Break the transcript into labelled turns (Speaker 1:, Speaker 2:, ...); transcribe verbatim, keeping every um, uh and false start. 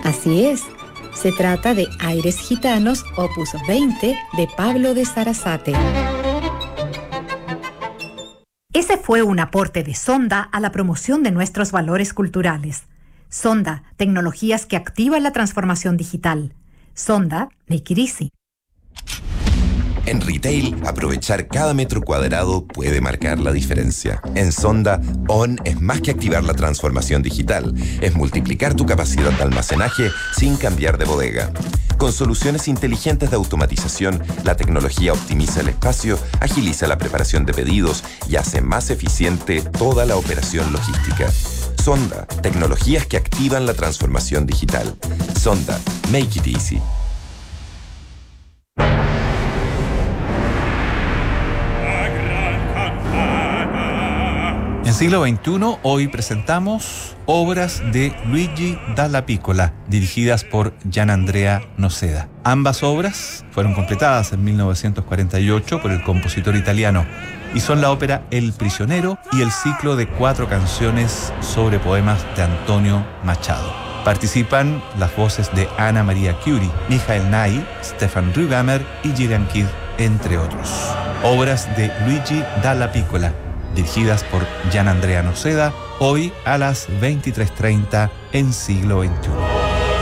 Speaker 1: Así es, se trata de Aires Gitanos, opus veinte, de Pablo de Sarasate.
Speaker 2: Ese fue un aporte de Sonda a la promoción de nuestros valores culturales. Sonda, tecnologías que activan la transformación digital. Sonda, make it easy.
Speaker 3: En retail, aprovechar cada metro cuadrado puede marcar la diferencia. En Sonda, On es más que activar la transformación digital, es multiplicar tu capacidad de almacenaje sin cambiar de bodega. Con soluciones inteligentes de automatización, la tecnología optimiza el espacio, agiliza la preparación de pedidos y hace más eficiente toda la operación logística. Sonda, tecnologías que activan la transformación digital. Sonda, make it easy.
Speaker 4: En siglo veintiuno, hoy presentamos obras de Luigi Dalla Piccola, dirigidas por Gianandrea Noceda. Ambas obras fueron completadas en mil novecientos cuarenta y ocho por el compositor italiano y son la ópera El prisionero y el ciclo de cuatro canciones sobre poemas de Antonio Machado. Participan las voces de Ana María Chiuri, Michael Nai, Stefan Rügamer y Gillian Kidd, entre otros. Obras de Luigi Dalla Piccola, dirigidas por Gianandrea Noceda, hoy a las veintitrés treinta en siglo veintiuno.